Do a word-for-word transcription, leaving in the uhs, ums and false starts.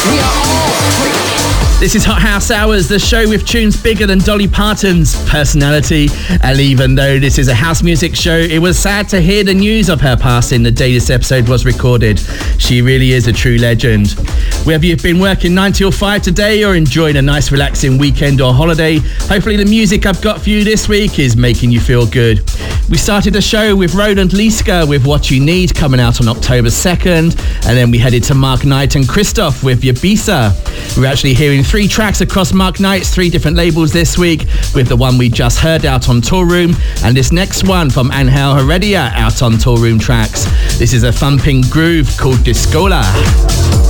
We are all free. This is Hot House Hours, the show with tunes bigger than Dolly Parton's personality. And even though this is a house music show, it was sad to hear the news of her passing the day this episode was recorded. She really is a true legend. Whether you've been working nine till five today or enjoying a nice relaxing weekend or holiday, hopefully the music I've got for you this week is making you feel good. We started the show with Roland Liska with What You Need, coming out on October second, and then we headed to Mark Knight and Christoph with Yabisa. We're actually hearing three tracks across Mark Knight's three different labels this week, with the one we just heard out on Toolroom, and this next one from Angel Heredia out on Toolroom Tracks. This is a thumping groove called Discola.